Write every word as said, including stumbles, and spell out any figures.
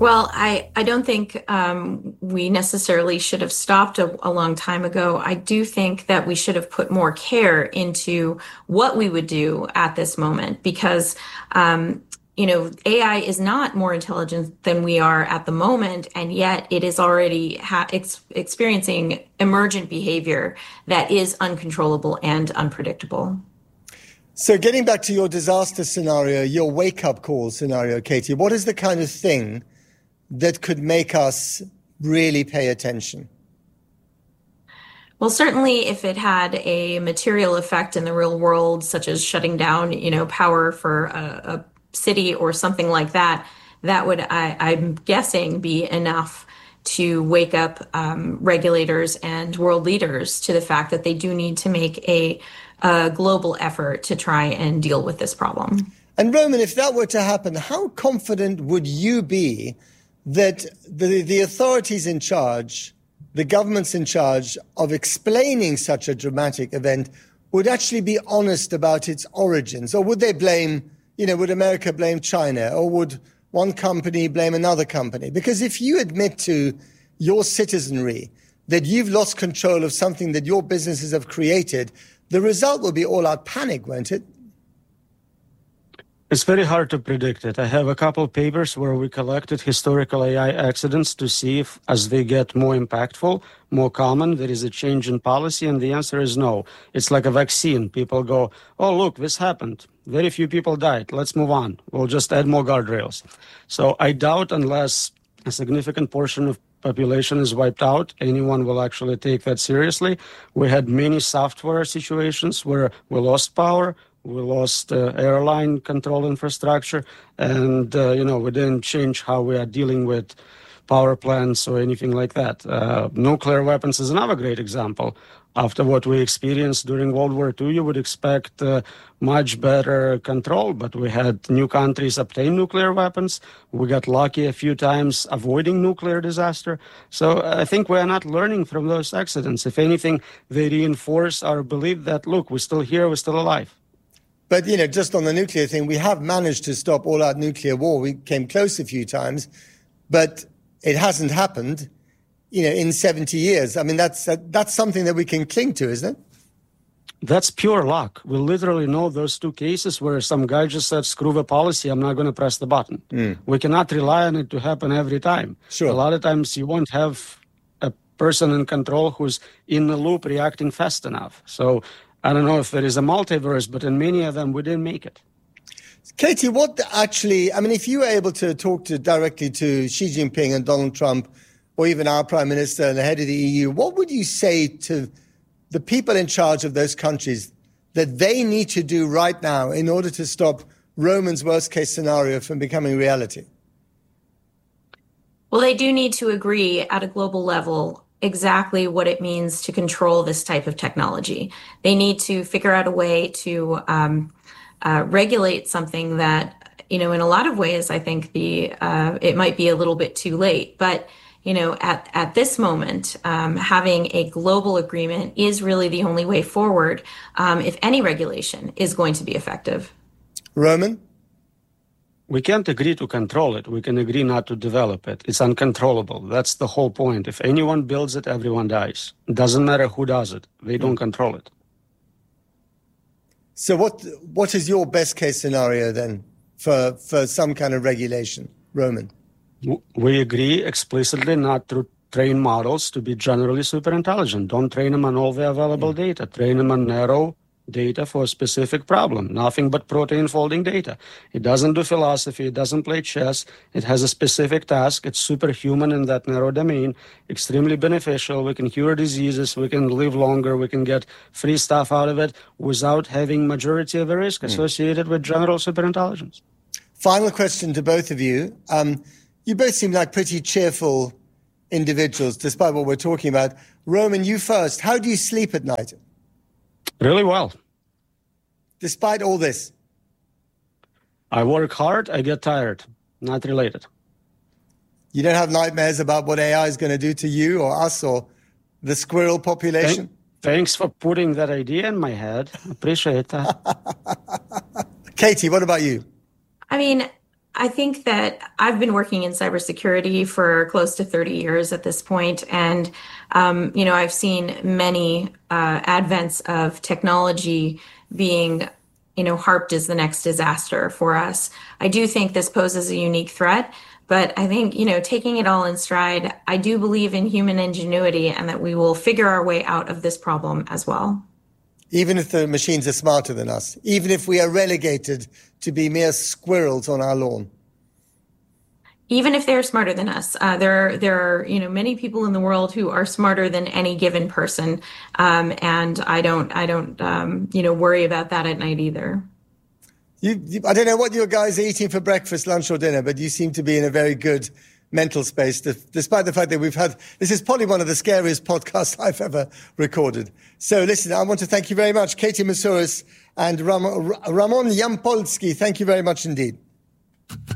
Well, I, I don't think um, we necessarily should have stopped a, a long time ago. I do think that we should have put more care into what we would do at this moment because, um, you know, A I is not more intelligent than we are at the moment, and yet it is already ha- ex- experiencing emergent behavior that is uncontrollable and unpredictable. So getting back to your disaster scenario, your wake-up call scenario, Katie, what is the kind of thing that could make us really pay attention? Well, certainly if it had a material effect in the real world, such as shutting down, you know, power for a, a city or something like that, that would, I, I'm guessing, be enough to wake up um, regulators and world leaders to the fact that they do need to make a, a global effort to try and deal with this problem. And Roman, if that were to happen, how confident would you be that the, the authorities in charge, the governments in charge of explaining such a dramatic event would actually be honest about its origins? Or would they blame, you know, would America blame China? Or would one company blame another company? Because if you admit to your citizenry that you've lost control of something that your businesses have created, the result will be all-out panic, won't it? It's very hard to predict it. I have a couple of papers where we collected historical A I accidents to see if, as they get more impactful, more common, there is a change in policy, and the answer is no. It's like a vaccine. People go, oh, look, this happened. Very few people died. Let's move on. We'll just add more guardrails. So I doubt unless a significant portion of population is wiped out, anyone will actually take that seriously. We had many software situations where we lost power, we lost uh, airline control infrastructure, and, uh, you know, we didn't change how we are dealing with power plants or anything like that. Uh, nuclear weapons is another great example. After what we experienced during World War Two, you would expect uh, much better control, but we had new countries obtain nuclear weapons. We got lucky a few times avoiding nuclear disaster. So I think we are not learning from those accidents. If anything, they reinforce our belief that, look, we're still here, we're still alive. But, you know, just on the nuclear thing, we have managed to stop all-out nuclear war. We came close a few times, but it hasn't happened, you know, in seventy years. I mean, that's that's something that we can cling to, isn't it? That's pure luck. We literally know those two cases where some guy just said, screw the policy, I'm not going to press the button. Mm. We cannot rely on it to happen every time. Sure. A lot of times you won't have a person in control who's in the loop reacting fast enough. So I don't know if there is a multiverse, but in many of them, we didn't make it. Katie, what actually, I mean, if you were able to talk to directly to Xi Jinping and Donald Trump, or even our Prime Minister and the head of the E U, what would you say to the people in charge of those countries that they need to do right now in order to stop Roman's worst-case scenario from becoming reality? Well, they do need to agree at a global level exactly what it means to control this type of technology. They need to figure out a way to um, uh, regulate something that, you know, in a lot of ways, I think the uh, it might be a little bit too late. But, you know, at, at this moment, um, having a global agreement is really the only way forward um, if any regulation is going to be effective. Roman? We can't agree to control it. We can agree not to develop it. It's uncontrollable. That's the whole point. If anyone builds it, everyone dies. It doesn't matter who does it. They don't control it. So what what is your best case scenario then for, for some kind of regulation, Roman? We agree explicitly not to train models to be generally super intelligent. Don't train them on all the available data. Train them on narrow data for a specific problem, nothing but protein folding data. It doesn't do philosophy, it doesn't play chess, it has a specific task, it's superhuman in that narrow domain, extremely beneficial, we can cure diseases, we can live longer, we can get free stuff out of it without having majority of the risk associated with general superintelligence. Final question to both of you. Um, you both seem like pretty cheerful individuals, despite what we're talking about. Roman, you first. How do you sleep at night? Really well. Despite all this? I work hard, I get tired. Not related. You don't have nightmares about what A I is going to do to you or us or the squirrel population? Thank, thanks for putting that idea in my head. Appreciate that. Katie, what about you? I mean, I think that I've been working in cybersecurity for close to thirty years at this point, and um, you know, I've seen many uh, advents of technology being, you know, harped as the next disaster for us. I do think this poses a unique threat, but I think, you know, taking it all in stride, I do believe in human ingenuity and that we will figure our way out of this problem as well. Even if the machines are smarter than us, even if we are relegated to be mere squirrels on our lawn. Even if they're smarter than us, uh, there are, there are, you know, many people in the world who are smarter than any given person, um, and I don't, I don't, um, you know, worry about that at night either. You, you, I don't know what you guys are eating for breakfast, lunch, or dinner, but you seem to be in a very good mental space, despite the fact that we've had, this is probably one of the scariest podcasts I've ever recorded. So listen, I want to thank you very much, Katie Moussouris and Ram- Ramon Yampolsky. Thank you very much indeed.